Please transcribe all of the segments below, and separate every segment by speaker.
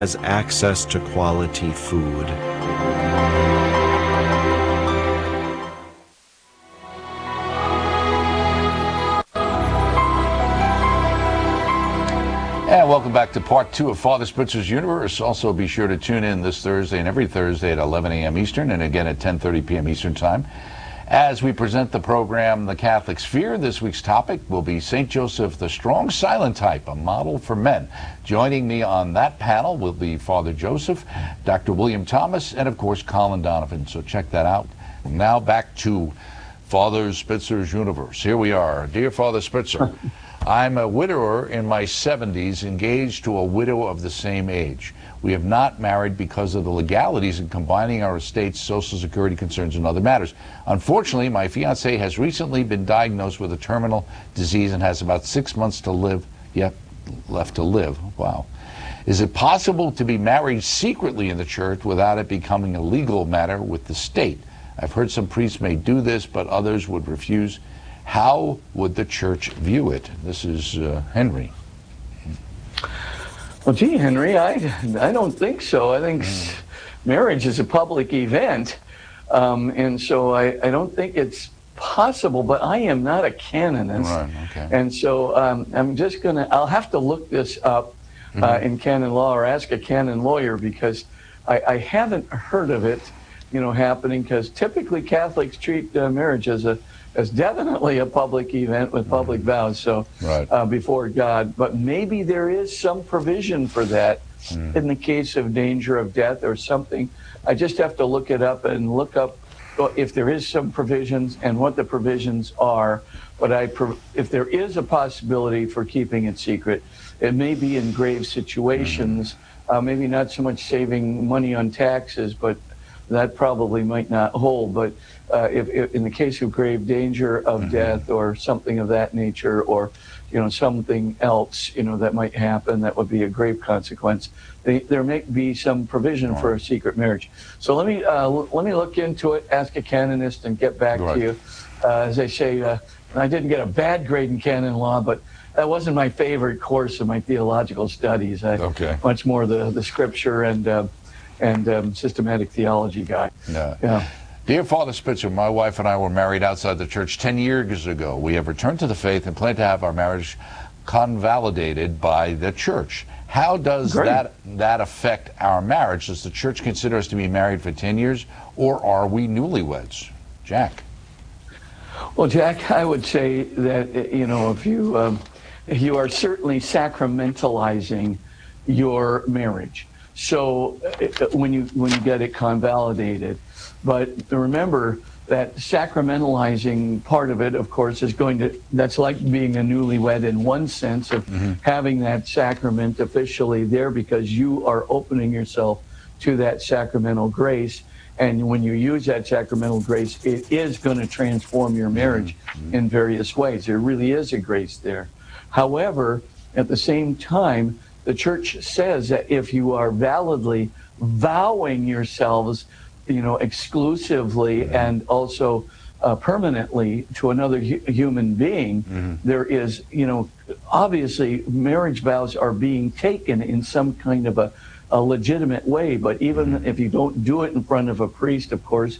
Speaker 1: has access to quality food.
Speaker 2: And welcome back to part 2 of Father Spitzer's Universe. Also, be sure to tune in this Thursday and every Thursday at 11 a.m. Eastern and again at 10:30 p.m. Eastern Time as we present the program The Catholic Sphere. This week's topic will be St. Joseph, the Strong Silent Type, a Model for Men. Joining me on that panel will be Father Joseph, Dr. William Thomas, and of course Colin Donovan. So check that out. Now back to Father Spitzer's Universe. Here we are. Dear Father Spitzer, I'm a widower in my 70s, engaged to a widow of the same age. We have not married because of the legalities in combining our estates, Social Security concerns, and other matters. Unfortunately, my fiancé has recently been diagnosed with a terminal disease and has about 6 months to live, left to live. Wow. Is it possible to be married secretly in the church without it becoming a legal matter with the state? I've heard some priests may do this, but others would refuse. How would the church view it? This is Henry.
Speaker 3: Well, gee, Henry, I don't think so. I think marriage is a public event, and so I don't think it's possible, but I am not a canonist.
Speaker 2: Right, okay.
Speaker 3: And so I'm just I'll have to look this up in canon law or ask a canon lawyer, because I haven't heard of it, happening, because typically Catholics treat marriage as definitely a public event with public vows, so before God. But maybe there is some provision for that in the case of danger of death or something. I just have to look it up and look up if there is some provisions and what the provisions are. But if there is a possibility for keeping it secret, it may be in grave situations, maybe not so much saving money on taxes, but that probably might not hold. But if in the case of grave danger of death or something of that nature, or something else that might happen that would be a grave consequence, there may be some provision for a secret marriage. So let me look into it, ask a canonist, and get back to you. As I say, I didn't get a bad grade in canon law, but that wasn't my favorite course of my theological studies. Much more the scripture and systematic theology guy. Yeah.
Speaker 2: Dear Father Spitzer, my wife and I were married outside the church 10 years ago. We have returned to the faith and plan to have our marriage convalidated by the church. How does that affect our marriage? Does the church consider us to be married for 10 years, or are we newlyweds? Jack.
Speaker 3: Well, Jack, I would say that, if you are certainly sacramentalizing your marriage. So when you get it convalidated, but remember that sacramentalizing part of it, of course, that's like being a newlywed in one sense of having that sacrament officially there, because you are opening yourself to that sacramental grace. And when you use that sacramental grace, it is going to transform your marriage in various ways. There really is a grace there. However, at the same time, the church says that if you are validly vowing yourselves, exclusively and also permanently to another human being, there is, obviously marriage vows are being taken in some kind of a legitimate way. But even if you don't do it in front of a priest, of course,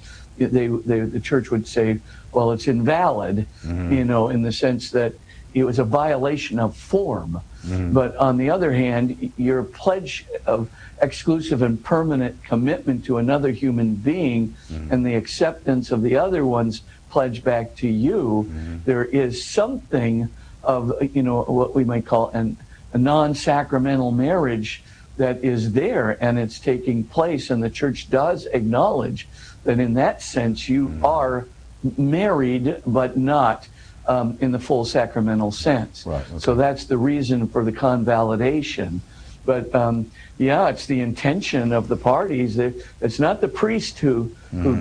Speaker 3: the church would say, well, it's invalid, in the sense that it was a violation of form. But on the other hand, your pledge of exclusive and permanent commitment to another human being and the acceptance of the other one's pledge back to you, there is something of, what we might call a non-sacramental marriage that is there, and it's taking place. And the church does acknowledge that in that sense you are married, but not in the full sacramental sense.
Speaker 2: Right, okay.
Speaker 3: So that's the reason for the convalidation. But it's the intention of the parties. It's not the priest who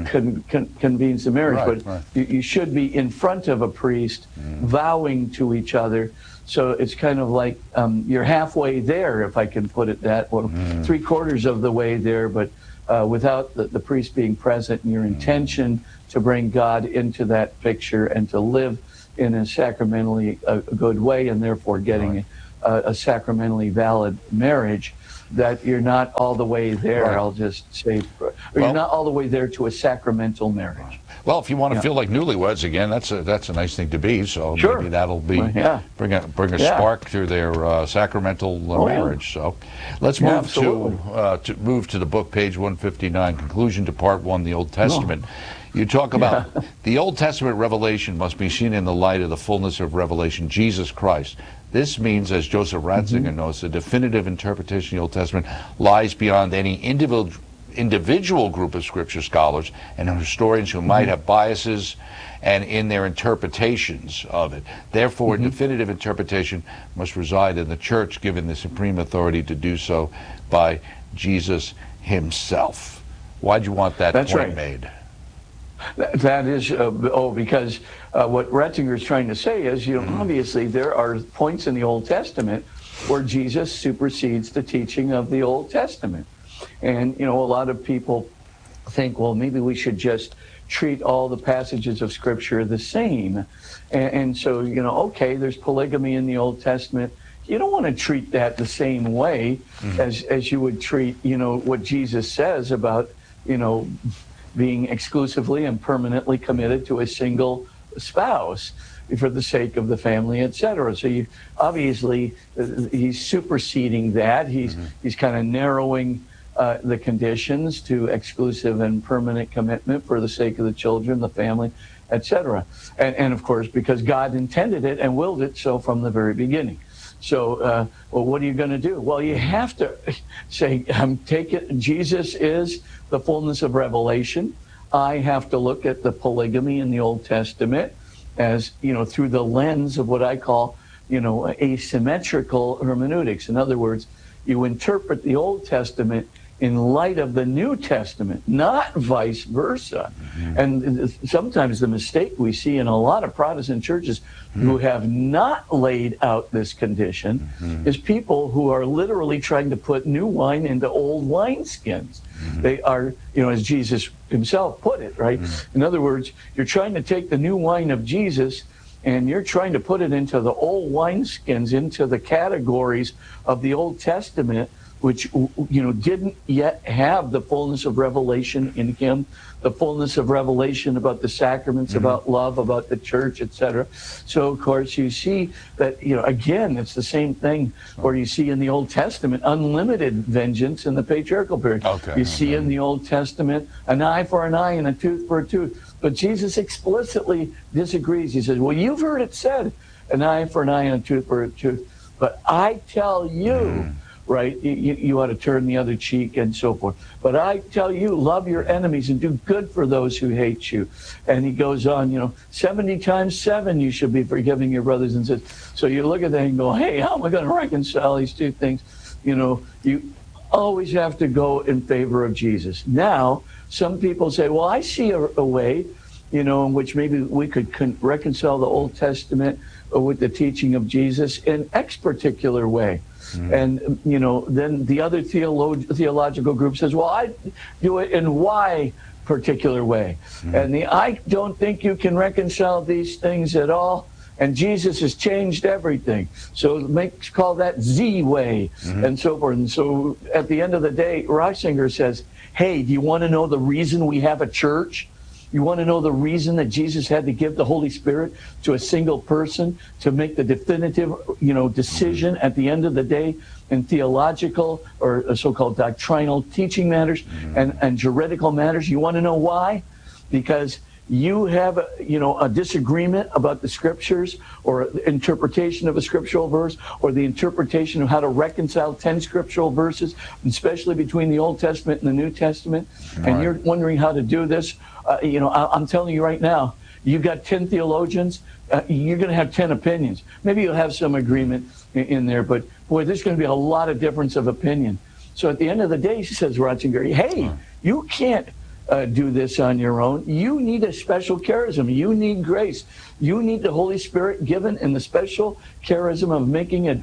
Speaker 3: convenes the marriage, you should be in front of a priest vowing to each other. So it's kind of like you're halfway there, if I can put it that way, 3/4 of the way there, but without the priest being present, and your intention to bring God into that picture and to live in a sacramentally a good way, and therefore getting a sacramentally valid marriage. that you're not all the way there.
Speaker 2: Right.
Speaker 3: I'll just say, or you're not all the way there to a sacramental marriage.
Speaker 2: Well, if you want to feel like newlyweds again, that's a nice thing to be. So maybe that'll be bring a spark to their sacramental marriage. So let's move to the book, page 159, conclusion to part 1, the Old Testament. You talk about the Old Testament revelation must be seen in the light of the fullness of revelation, Jesus Christ. This means, as Joseph Ratzinger notes, the definitive interpretation of the Old Testament lies beyond any individual group of Scripture scholars and historians who might have biases and in their interpretations of it. Therefore, definitive interpretation must reside in the Church, given the supreme authority to do so by Jesus himself. Why'd you want that point made?
Speaker 3: That is, because what Ratzinger is trying to say is, obviously there are points in the Old Testament where Jesus supersedes the teaching of the Old Testament. And, a lot of people think, well, maybe we should just treat all the passages of Scripture the same. And so, okay, there's polygamy in the Old Testament. You don't want to treat that the same way as you would treat, what Jesus says about, being exclusively and permanently committed to a single spouse for the sake of the family, etc. So obviously he's superseding that. He's kind of narrowing the conditions to exclusive and permanent commitment for the sake of the children, the family, etc. And of course, because God intended it and willed it so from the very beginning. So, well, what are you going to do? Well, you have to say, Jesus is the fullness of revelation. I have to look at the polygamy in the Old Testament as, through the lens of what I call, asymmetrical hermeneutics. In other words, you interpret the Old Testament in light of the New Testament, not vice versa. And sometimes the mistake we see in a lot of Protestant churches who have not laid out this condition is people who are literally trying to put new wine into old wineskins. They are, as Jesus himself put it, right? In other words, you're trying to take the new wine of Jesus and you're trying to put it into the old wineskins, into the categories of the Old Testament, which, didn't yet have the fullness of revelation in him, the fullness of revelation about the sacraments, about love, about the church, etc. So, of course, you see that, again, it's the same thing where you see in the Old Testament unlimited vengeance in the patriarchal period. You see in the Old Testament an eye for an eye and a tooth for a tooth. But Jesus explicitly disagrees. He says, well, you've heard it said, an eye for an eye and a tooth for a tooth. But I tell you, right, you ought to turn the other cheek and so forth. But I tell you, love your enemies and do good for those who hate you. And he goes on, 70 times 7 you should be forgiving your brothers and sisters. So you look at that and go, hey, how am I going to reconcile these two things? You always have to go in favor of Jesus. Now, some people say, well, I see a way, in which maybe we could reconcile the Old Testament with the teaching of Jesus in X particular way. And, then the other theological group says, well, I do it in Y particular way. And I don't think you can reconcile these things at all. And Jesus has changed everything. So call that Z way and so forth. And so at the end of the day, Ratzinger says, hey, do you want to know the reason we have a church? You want to know the reason that Jesus had to give the Holy Spirit to a single person to make the definitive, decision at the end of the day in theological or so-called doctrinal teaching matters and juridical matters? You want to know why? Because you have a disagreement about the Scriptures or interpretation of a scriptural verse or the interpretation of how to reconcile 10 scriptural verses, especially between the Old Testament and the New Testament, and you're wondering how to do this. I'm telling you right now, you've got 10 theologians, you're going to have 10 opinions. Maybe you'll have some agreement in there, but boy, there's going to be a lot of difference of opinion. So at the end of the day, says Ratzinger, hey, you can't do this on your own. You need a special charism. You need grace. You need the Holy Spirit given in the special charism of making a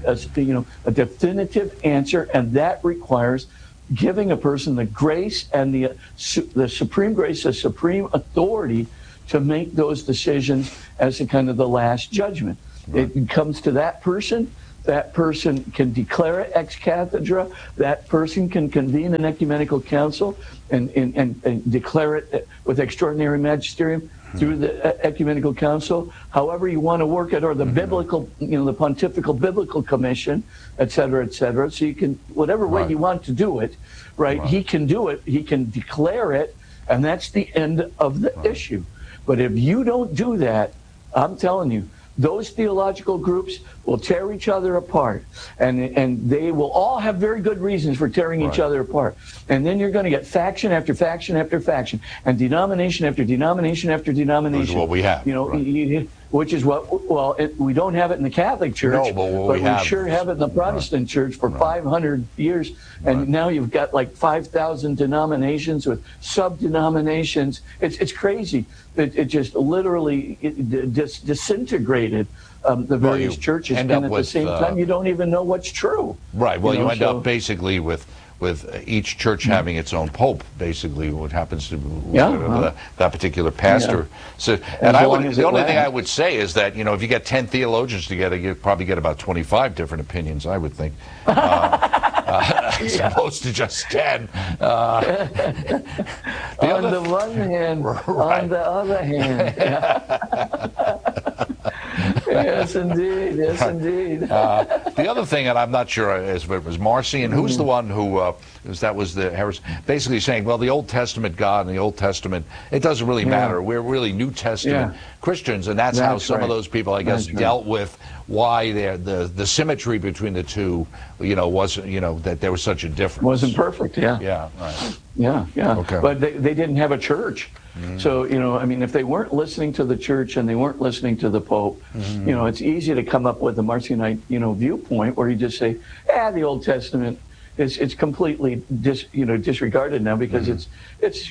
Speaker 3: definitive answer, and that requires giving a person the grace and the supreme grace, the supreme authority to make those decisions as a kind of the last judgment. It comes to that person, that person can declare it ex cathedra, that person can convene an ecumenical council and declare it with extraordinary magisterium through the ecumenical council, however you want to work it, or the biblical, the pontifical biblical commission, et cetera, et cetera. So you can, whatever way you want to do it, right? He can do it, he can declare it, and that's the end of the issue. But if you don't do that, I'm telling you, those theological groups will tear each other apart, and they will all have very good reasons for tearing each other apart. And then you're going to get faction after faction after faction, and denomination after denomination after denomination. Which
Speaker 2: is what we have.
Speaker 3: Which is what, we don't have it in the Catholic Church, but we sure have it in the Protestant Church for 500 years. And now you've got like 5,000 denominations with sub-denominations. It's crazy. It just literally disintegrated the various churches. And at the same time, you don't even know what's true.
Speaker 2: Right. Well, you end up basically with each church having its own pope, basically, what happens to that particular pastor. So, and the only thing I would say is that, if you get 10 theologians together, you probably get about 25 different opinions, I would think, as opposed to just 10.
Speaker 3: On the one hand, on the other hand. Yes, indeed. Yes, indeed.
Speaker 2: The other thing, and I'm not sure, is was Marcion. Who's the one who that was the heresy? Basically saying, well, the Old Testament God and the Old Testament, it doesn't really matter. We're really New Testament Christians, and that's how some of those people, I guess, dealt with why the symmetry between the two, wasn't, that there was such a difference.
Speaker 3: Wasn't perfect. Yeah.
Speaker 2: Yeah. Right.
Speaker 3: Yeah.
Speaker 2: Okay.
Speaker 3: But they didn't have a church. So, if they weren't listening to the church and they weren't listening to the Pope, it's easy to come up with the Marcionite, viewpoint where you just say, the Old Testament it's completely disregarded now because it's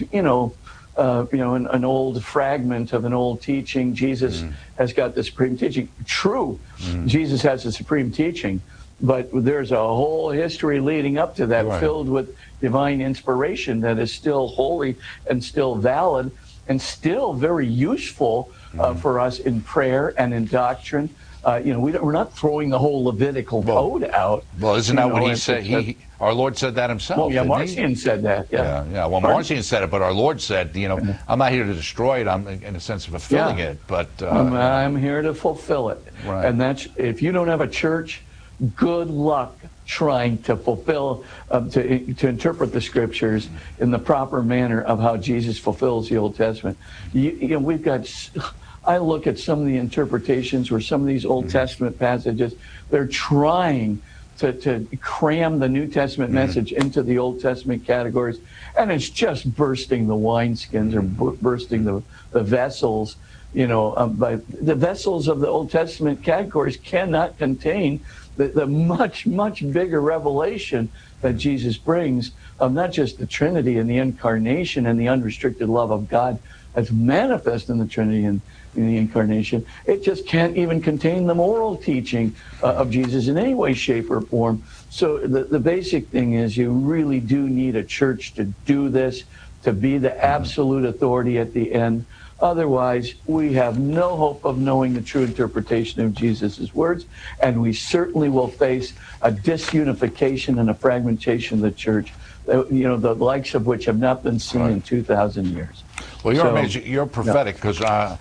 Speaker 3: an old fragment of an old teaching. Jesus has got the supreme teaching. True, Jesus has the supreme teaching, but there's a whole history leading up to that filled with divine inspiration that is still holy and still valid and still very useful for us in prayer and in doctrine. We're not throwing the whole Levitical code out.
Speaker 2: Well, isn't that what he said? Our Lord said that himself.
Speaker 3: Well, Marcion said that. Yeah.
Speaker 2: Well, Marcion said it, but our Lord said, I'm not here to destroy it. I'm in a sense of fulfilling it, but
Speaker 3: I'm here to fulfill it.
Speaker 2: Right.
Speaker 3: And that's, if you don't have a church, good luck trying to fulfill, to interpret the scriptures in the proper manner of how Jesus fulfills the Old Testament. We've got. I look at some of the interpretations where some of these Old Testament passages, they're trying to cram the New Testament message into the Old Testament categories, and it's just bursting the wineskins or bursting the vessels. But the vessels of the Old Testament categories cannot contain the much, much bigger revelation that Jesus brings of not just the Trinity and the incarnation and the unrestricted love of God as manifest in the Trinity and in the incarnation. It just can't even contain the moral teaching of Jesus in any way, shape, or form. So the basic thing is you really do need a church to do this, to be the absolute authority at the end. Otherwise, we have no hope of knowing the true interpretation of Jesus' words, and we certainly will face a disunification and a fragmentation of the church, the likes of which have not been seen in 2,000 years.
Speaker 2: Well, you're prophetic because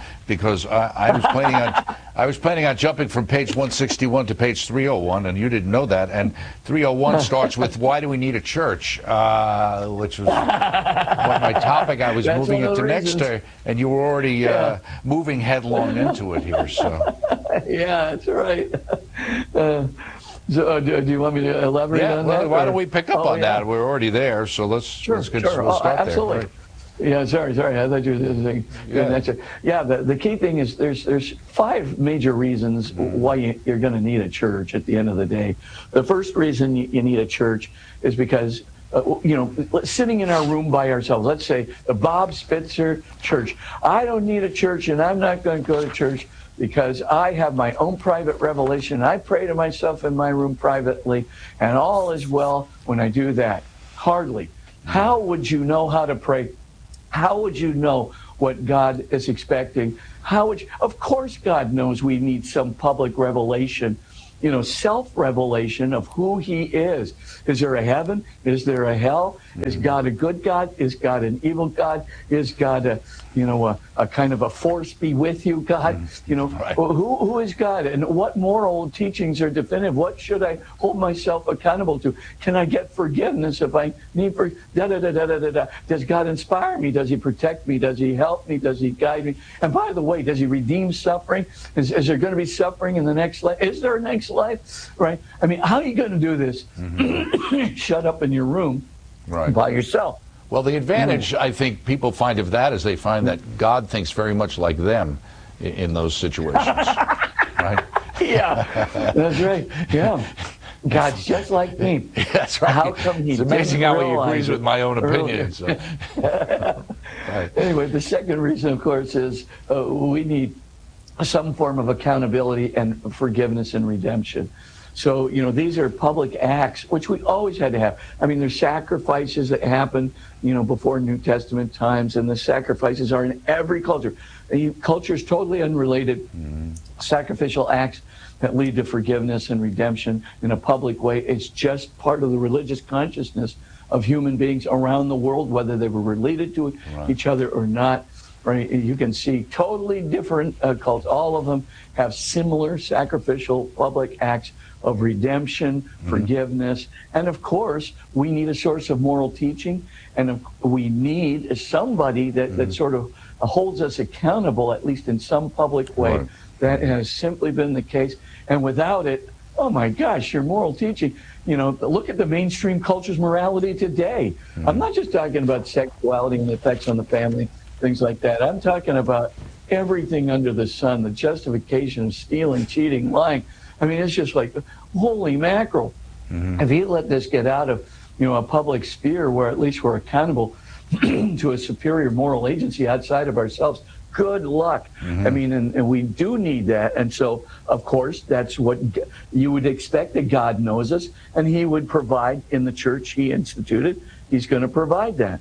Speaker 2: I was planning on jumping from page 161 to page 301, and you didn't know that. And 301 starts with "Why do we need a church?" Which was my topic. I was moving it to next, and you were already moving headlong into it here. So
Speaker 3: yeah, that's right. So, do you want me to elaborate on that?
Speaker 2: Why don't we pick up on that? We're already there, so let's start
Speaker 3: absolutely.
Speaker 2: there. Right.
Speaker 3: Yeah, sorry. I thought you were saying. The key thing is there's 5 major reasons why you're going to need a church at the end of the day. The first reason you need a church is because sitting in our room by ourselves. Let's say the Bob Spitzer Church. I don't need a church, and I'm not going to go to church because I have my own private revelation. I pray to myself in my room privately, and all is well when I do that. Hardly. How would you know how to pray? How would you know what God is expecting? Of course God knows we need some public revelation, self-revelation of who he is. Is there a heaven? Is there a hell? Is God a good God? Is God an evil God? Is God a kind of a force be with you God?
Speaker 2: Right.
Speaker 3: Who is God? And what moral teachings are definitive? What should I hold myself accountable to? Can I get forgiveness if I need for Does God inspire me? Does he protect me? Does he help me? Does he guide me? And by the way, does he redeem suffering? Is there going to be suffering in the next life? Is there a next life? Right? I mean, how are you going to do this? Shut up in your room by yourself.
Speaker 2: Well, the advantage, I think, people find of that is they find that God thinks very much like them in those situations. Right?
Speaker 3: Yeah, that's right. Yeah. God's just like me.
Speaker 2: That's right.
Speaker 3: How come he
Speaker 2: It's amazing how he
Speaker 3: realize
Speaker 2: agrees with my own opinion. So. Right.
Speaker 3: Anyway, the second reason, of course, is we need some form of accountability and forgiveness and redemption. So, these are public acts, which we always had to have. I mean, there's sacrifices that happened, before New Testament times, and the sacrifices are in every culture. Culture is totally unrelated. Sacrificial acts that lead to forgiveness and redemption in a public way. It's just part of the religious consciousness of human beings around the world, whether they were related to each other or not. Right? You can see totally different cults. All of them have similar sacrificial public acts of redemption, forgiveness, and of course, we need a source of moral teaching, and we need somebody that sort of holds us accountable, at least in some public way.
Speaker 2: Right.
Speaker 3: That has simply been the case, and without it, oh my gosh, your moral teaching, look at the mainstream culture's morality today. I'm not just talking about sexuality and the effects on the family, things like that. I'm talking about everything under the sun, the justification of stealing, cheating, lying. I mean, it's just like, holy mackerel. If you let this get out of, a public sphere where at least we're accountable to a superior moral agency outside of ourselves, good luck. I mean, and we do need that. And so, of course, that's what you would expect, that God knows us, and he would provide in the church he instituted. He's going to provide that.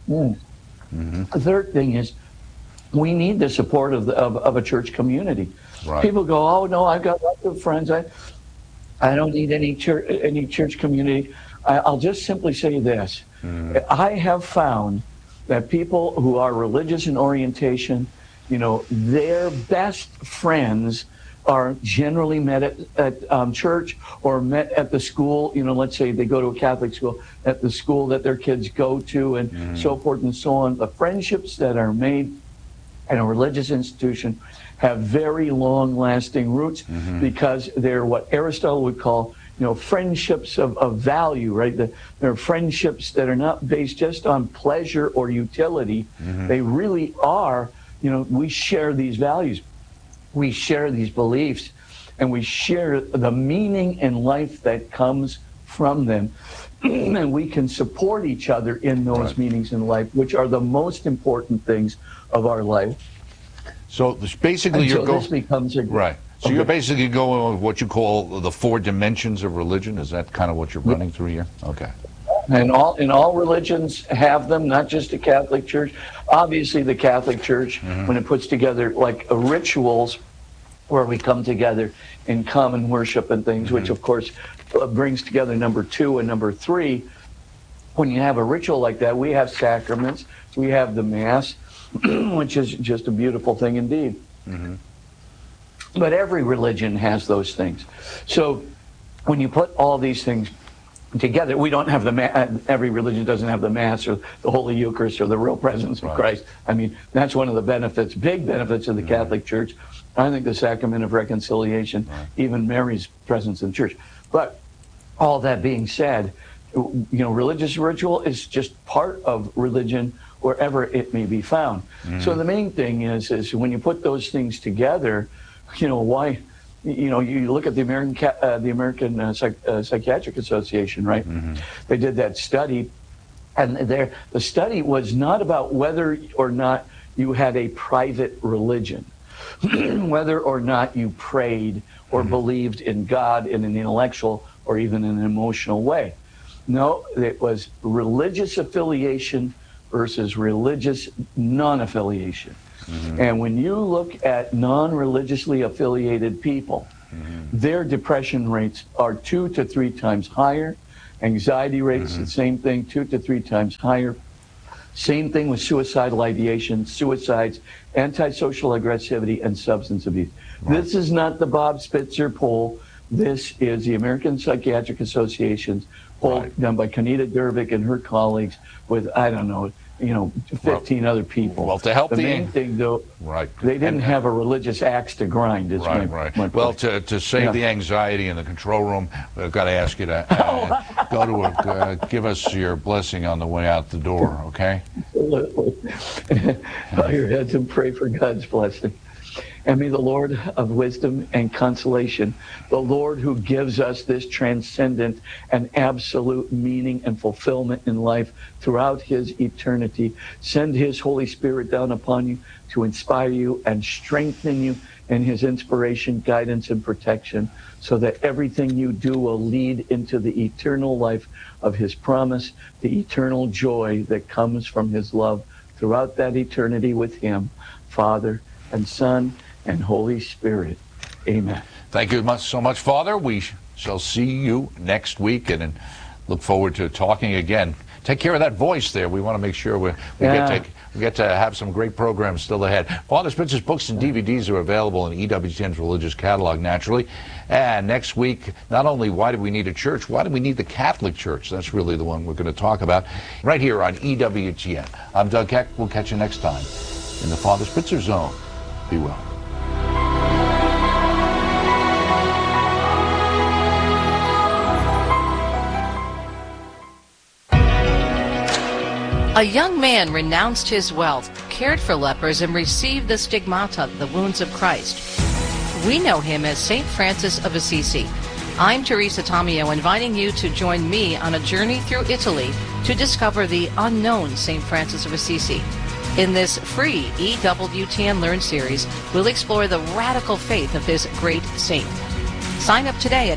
Speaker 3: The third thing is we need the support of a church community. Right. People go, oh, no, I've got lots of friends. I don't need any church community. I'll just simply say this. I have found that people who are religious in orientation, their best friends are generally met at church or met at the school. Let's say they go to a Catholic school, at the school that their kids go to, and so forth and so on. The friendships that are made in a religious institution have very long-lasting roots because they're what Aristotle would call, friendships of value, right? They're friendships that are not based just on pleasure or utility. They really are, we share these values. We share these beliefs, and we share the meaning in life that comes from them. And we can support each other in those meanings in life, which are the most important things of our life.
Speaker 2: So basically,
Speaker 3: this becomes a
Speaker 2: right. So you're basically going with what you call the 4 dimensions of religion. Is that kind of what you're running through here? Okay.
Speaker 3: And all religions have them, not just the Catholic Church. Obviously, the Catholic Church, when it puts together like rituals where we come together in common worship and things, which of course brings together number 2 and number 3. When you have a ritual like that, we have sacraments, we have the Mass, which is just a beautiful thing indeed. But every religion has those things. So when you put all these things together, we don't have every religion doesn't have the Mass or the Holy Eucharist or the real presence of Christ. I mean, that's one of the benefits, big benefits of the Catholic Church. I think the sacrament of reconciliation, even Mary's presence in the church. But all that being said, religious ritual is just part of religion wherever it may be found. So the main thing is when you put those things together, why, you look at the American Psychiatric Association, right? They did that study, and the study was not about whether or not you had a private religion, whether or not you prayed or believed in God in an intellectual or even an emotional way. No, it was religious affiliation versus religious non-affiliation. And when you look at non-religiously affiliated people, their depression rates are 2 to 3 times higher. Anxiety rates, the same thing, 2 to 3 times higher. Same thing with suicidal ideation, suicides, antisocial aggressivity, and substance abuse. Right. This is not the Bob Spitzer poll. This is the American Psychiatric Association's poll done by Kanita Dervick and her colleagues with, 15 other people.
Speaker 2: Well, to help
Speaker 3: the main thing, though, they didn't have a religious axe to grind. Is my
Speaker 2: well, to save the anxiety in the control room, I've got to ask you to give us your blessing on the way out the door, okay?
Speaker 3: Absolutely. Bow your heads and pray for God's blessing. And may the Lord of wisdom and consolation, the Lord who gives us this transcendent and absolute meaning and fulfillment in life throughout his eternity, send his Holy Spirit down upon you to inspire you and strengthen you in his inspiration, guidance, and protection, so that everything you do will lead into the eternal life of his promise, the eternal joy that comes from his love throughout that eternity with him, Father and Son and Holy Spirit. Amen.
Speaker 2: Thank you so much, Father. We shall see you next week and look forward to talking again. Take care of that voice there. We want to make sure we get to have some great programs still ahead. Father Spitzer's books and DVDs are available in EWTN's religious catalog, naturally. And next week, not only why do we need a church, why do we need the Catholic Church? That's really the one we're going to talk about right here on EWTN. I'm Doug Keck. We'll catch you next time in the Father Spitzer Zone. Be well.
Speaker 4: A young man renounced his wealth, cared for lepers, and received the stigmata, the wounds of Christ. We know him as St. Francis of Assisi. I'm Teresa Tomeo, inviting you to join me on a journey through Italy to discover the unknown St. Francis of Assisi. In this free EWTN Learn series, we'll explore the radical faith of this great saint. Sign up today at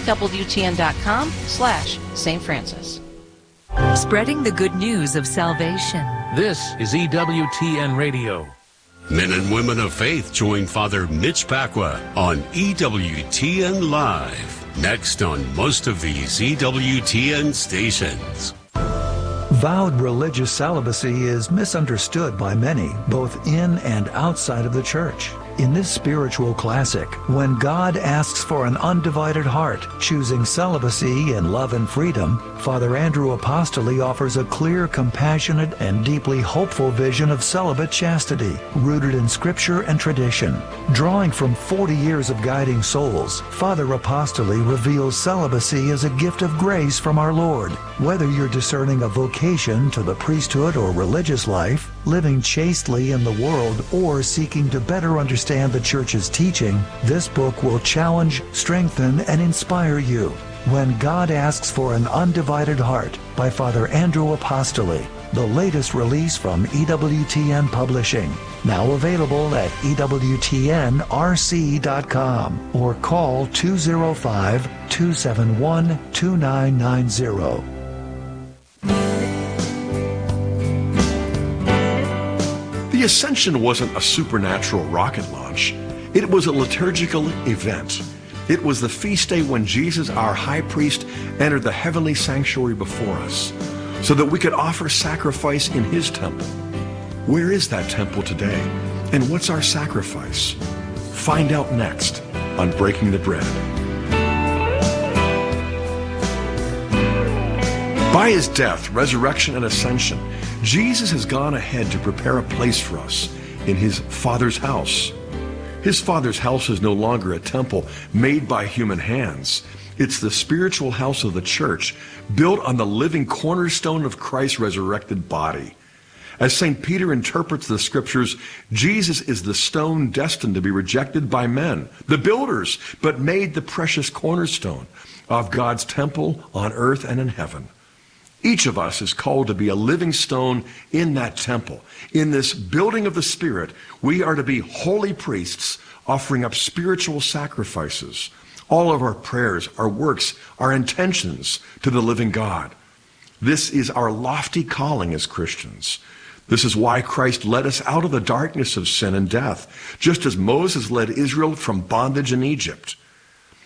Speaker 4: EWTN.com/St. Francis.
Speaker 5: Spreading the good news of salvation.
Speaker 6: This is EWTN Radio.
Speaker 7: Men and women of faith join Father Mitch Pacwa on EWTN Live. Next on most of these EWTN stations.
Speaker 8: Vowed religious celibacy is misunderstood by many, both in and outside of the church. In this spiritual classic, When God Asks for an Undivided Heart, Choosing Celibacy in Love and Freedom, Father Andrew Apostoli offers a clear, compassionate, and deeply hopeful vision of celibate chastity, rooted in Scripture and tradition. Drawing from 40 years of guiding souls, Father Apostoli reveals celibacy as a gift of grace from our Lord. Whether you're discerning a vocation to the priesthood or religious life, living chastely in the world, or seeking to better understand the Church's teaching, this book will challenge, strengthen, and inspire you. When God Asks for an Undivided Heart by Father Andrew Apostoli, the latest release from EWTN Publishing. Now available at EWTNRC.com or call 205-271-2990.
Speaker 9: The Ascension wasn't a supernatural rocket launch. It was a liturgical event. It was the feast day when Jesus, our high priest, entered the heavenly sanctuary before us so that we could offer sacrifice in his temple. Where is that temple today? And what's our sacrifice? Find out next on Breaking the Bread. By his death, resurrection, and ascension, Jesus has gone ahead to prepare a place for us in his Father's house. His Father's house is no longer a temple made by human hands. It's the spiritual house of the church, built on the living cornerstone of Christ's resurrected body. As St. Peter interprets the scriptures, Jesus is the stone destined to be rejected by men, the builders, but made the precious cornerstone of God's temple on earth and in heaven. Each of us is called to be a living stone in that temple. In this building of the Spirit, we are to be holy priests offering up spiritual sacrifices. All of our prayers, our works, our intentions to the living God. This is our lofty calling as Christians. This is why Christ led us out of the darkness of sin and death, just as Moses led Israel from bondage in Egypt.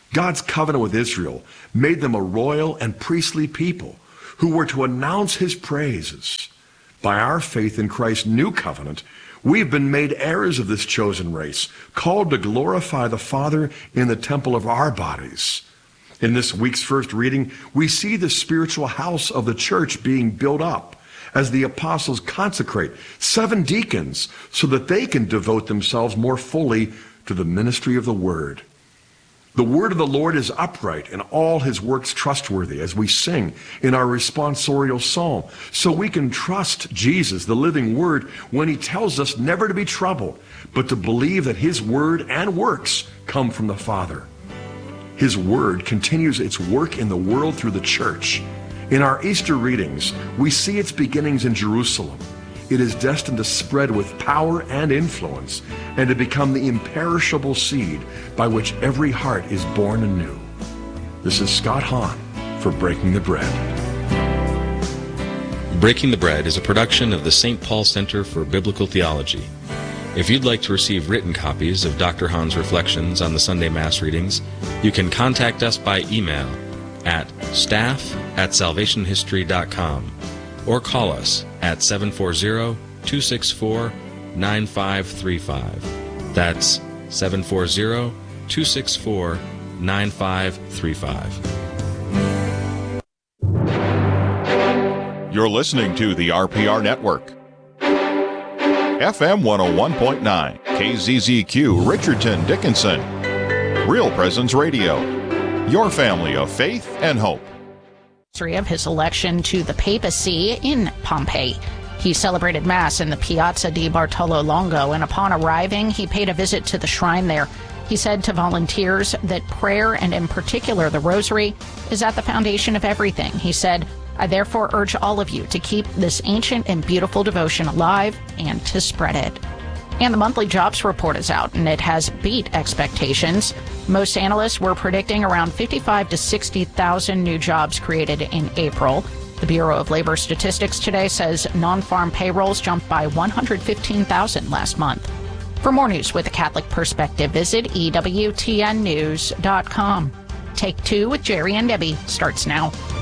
Speaker 9: God's covenant with Israel made them a royal and priestly people who were to announce his praises. By our faith in Christ's new covenant, we've been made heirs of this chosen race, called to glorify the Father in the temple of our bodies. In this week's first reading, we see the spiritual house of the church being built up as the apostles consecrate 7 deacons so that they can devote themselves more fully to the ministry of the word. The word of the Lord is upright and all his works trustworthy, as we sing in our responsorial psalm. So we can trust Jesus, the living word, when he tells us never to be troubled, but to believe that his word and works come from the Father. His word continues its work in the world through the church. In our Easter readings, we see its beginnings in Jerusalem. It is destined to spread with power and influence and to become the imperishable seed by which every heart is born anew. This is Scott Hahn for Breaking the Bread.
Speaker 10: Breaking the Bread is a production of the St. Paul Center for Biblical Theology. If you'd like to receive written copies of Dr. Hahn's reflections on the Sunday Mass readings, you can contact us by email at staff@salvationhistory.com or call us at 740-264-9535. That's 740-264-9535.
Speaker 11: You're listening to the RPR Network. FM 101.9, KZZQ, Richardson, Dickinson. Real Presence Radio. Your family of faith and hope.
Speaker 12: Of his election to the papacy in Pompeii. He celebrated Mass in the Piazza di Bartolo Longo, and upon arriving, he paid a visit to the shrine there. He said to volunteers that prayer, and in particular the Rosary, is at the foundation of everything. He said, "I therefore urge all of you to keep this ancient and beautiful devotion alive and to spread it." And the monthly jobs report is out, and it has beat expectations. Most analysts were predicting around 55 to 60,000 new jobs created in April. The Bureau of Labor Statistics today says non-farm payrolls jumped by 115,000 last month. For more news with a Catholic perspective, visit EWTNnews.com. Take Two with Jerry and Debbie starts now.